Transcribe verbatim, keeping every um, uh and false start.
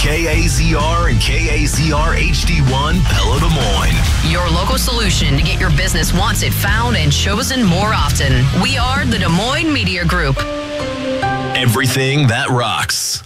K A Z R and K A Z R H D one, Pella, Des Moines. Your local solution to get your business wanted, found, and chosen more often. We are the Des Moines Media Group. Everything that rocks.